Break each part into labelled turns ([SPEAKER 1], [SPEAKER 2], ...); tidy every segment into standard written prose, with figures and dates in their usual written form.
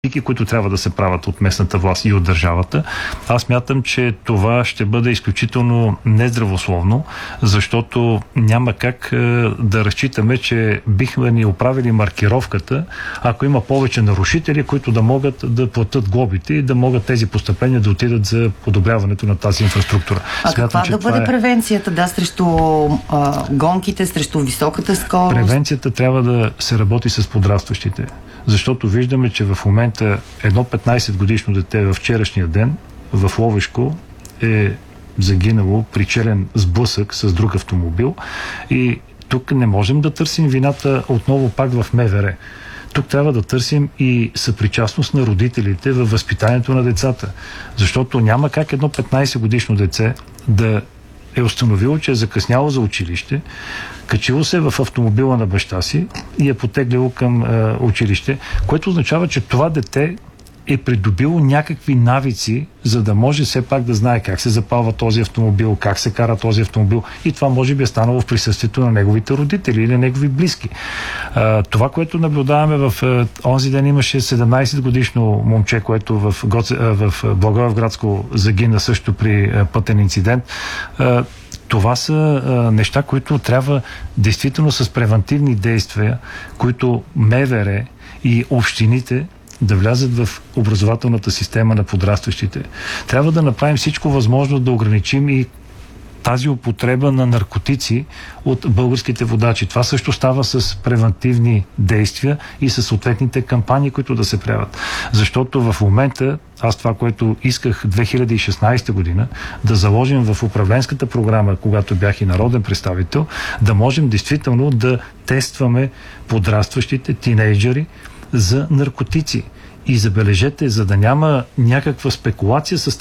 [SPEAKER 1] които трябва да се правят от местната власт и от държавата. Аз мятам, че това ще бъде изключително нездравословно, защото няма как да разчитаме, че бихме ни оправили маркировката, ако има повече нарушители, които да могат да платят глобите и да могат тези постъпления да отидат за подобряването на тази инфраструктура.
[SPEAKER 2] Каква да бъде превенцията, срещу гонките, срещу високата скорост?
[SPEAKER 1] Превенцията трябва да се работи с подрастващите. Защото виждаме, че в момента едно 15-годишно дете във вчерашния ден в Ловешко е загинало при челен сблъсък с друг автомобил и тук не можем да търсим вината отново пак в МВР. Тук трябва да търсим и съпричастност на родителите във възпитанието на децата. Защото няма как едно 15-годишно деце да е установило, че е закъсняло за училище, качило се в автомобила на баща си и е потеглило към училище, което означава, че това дете е придобило някакви навици, за да може все пак да знае как се запалва този автомобил, как се кара този автомобил и това може би е станало в присъствието на неговите родители или негови близки. Това, което наблюдаваме в онзи ден, имаше 17-годишно момче, което в Благоевградско загина също при пътен инцидент. Това са неща, които трябва действително с превантивни действия, които МВР и общините да влязат в образователната система на подрастващите. Трябва да направим всичко възможно да ограничим и тази употреба на наркотици от българските водачи. Това също става с превантивни действия и с съответните кампании, които да се правят. Защото в момента, аз това, което исках 2016 година, да заложим в управленската програма, когато бях и народен представител, да можем действително да тестваме подрастващите тинейджери за наркотици. И забележете, за да няма някаква спекулация с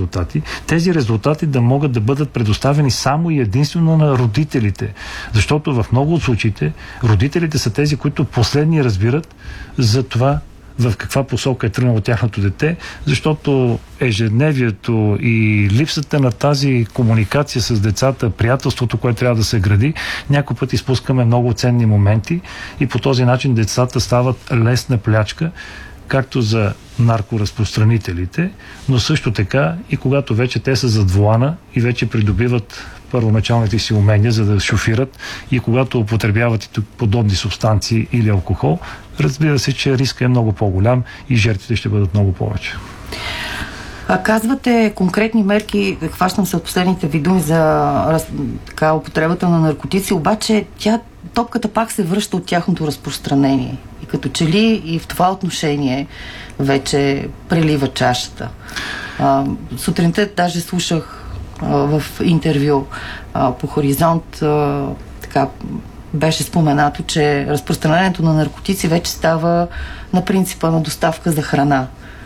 [SPEAKER 1] тези резултати да могат да бъдат предоставени само и единствено на родителите. Защото в много от случаите родителите са тези, които последни разбират за това в каква посока е тръгнало тяхното дете, защото ежедневието и липсата на тази комуникация с децата, приятелството, което трябва да се гради, някой път изпускаме много ценни моменти и по този начин децата стават лесна плячка, както за наркоразпространителите, но също така и когато вече те са зад волана и вече придобиват първоначалните си умения, за да шофират и когато употребяват и подобни субстанции или алкохол, разбира се, че риска е много по-голям и жертвите ще бъдат много повече.
[SPEAKER 2] Казвате конкретни мерки, хващам се от последните ви думи за употребата на наркотици, обаче топката пак се връща от тяхното разпространение. И като че ли и в това отношение вече прелива чашата. Сутринта даже слушах в интервю по Хоризонт, беше споменато, че разпространението на наркотици вече става на принципа на доставка за храна.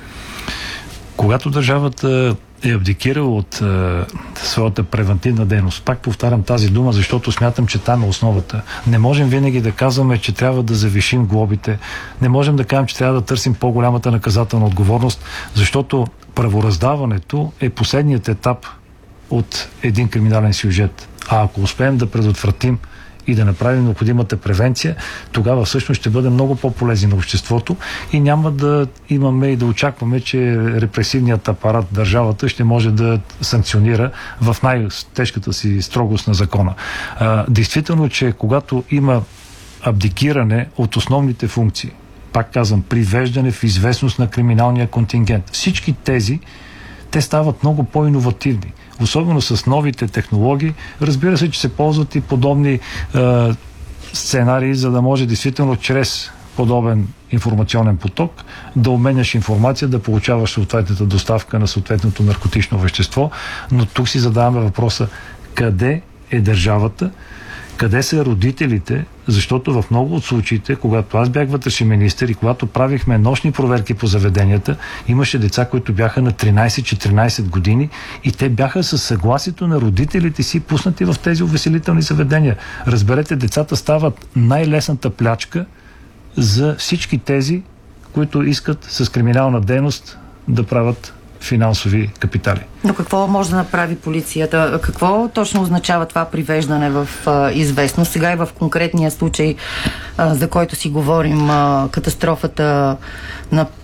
[SPEAKER 1] Когато държавата е абдикирала от своята превантивна дейност, пак повтарям тази дума, защото смятам, че там е основата. Не можем винаги да казваме, че трябва да завишим глобите. Не можем да кажем, че трябва да търсим по-голямата наказателна отговорност, защото правораздаването е последният етап от един криминален сюжет. А ако успеем да предотвратим и да направим необходимата превенция, тогава всъщност ще бъде много по-полезен на обществото и няма да имаме и да очакваме, че репресивният апарат, държавата ще може да санкционира в най-тежката си строгост на закона. Действително, че когато има абдикиране от основните функции, пак казвам, привеждане в известност на криминалния контингент, всички те стават много по-иновативни. Особено с новите технологии. Разбира се, че се ползват и подобни сценарии, за да може действително чрез подобен информационен поток да обменяш информация, да получаваш съответната доставка на съответното наркотично вещество. Но тук си задаваме въпроса: къде е държавата? Къде са родителите? Защото в много от случаите, когато аз бях вътрешен министър и когато правихме нощни проверки по заведенията, имаше деца, които бяха на 13-14 години и те бяха със съгласието на родителите си пуснати в тези увеселителни заведения. Разберете, децата стават най-лесната плячка за всички тези, които искат с криминална дейност да правят финансови капитали.
[SPEAKER 2] Но какво може да направи полицията? Какво точно означава това привеждане в известност? Сега и в конкретния случай, за който си говорим, катастрофата на